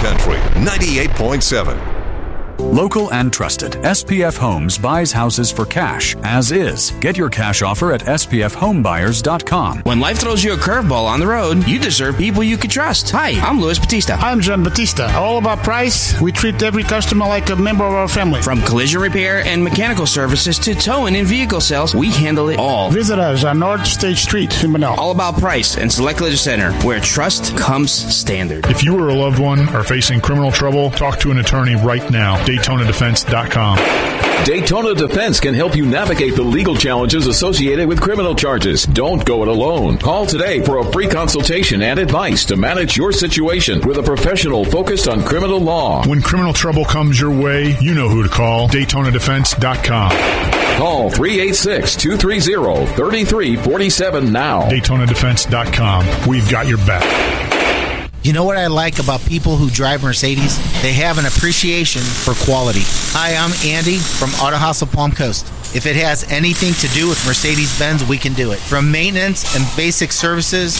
Elementary, 98.7. Local and trusted, SPF Homes buys houses for cash, as is. Get your cash offer at spfhomebuyers.com. When life throws you a curveball on the road, you deserve people you can trust. Hi, I'm Luis Batista. I'm John Batista. All about price. We treat every customer like a member of our family. From collision repair and mechanical services to towing and vehicle sales, we handle it all. Visit us on North State Street in Manila. All about price and Select Collision Center, where trust comes standard. If you or a loved one are facing criminal trouble, talk to an attorney right now. DaytonaDefense.com. Daytona Defense can help you navigate the legal challenges associated with criminal charges. Don't go it alone. Call today for a free consultation and advice to manage your situation with a professional focused on criminal law. When criminal trouble comes your way, you know who to call. DaytonaDefense.com. Call 386-230-3347 now. DaytonaDefense.com. We've got your back. You know what I like about people who drive Mercedes? They have an appreciation for quality. Hi, I'm Andy from Auto House of Palm Coast. If it has anything to do with Mercedes-Benz, we can do it. From maintenance and basic services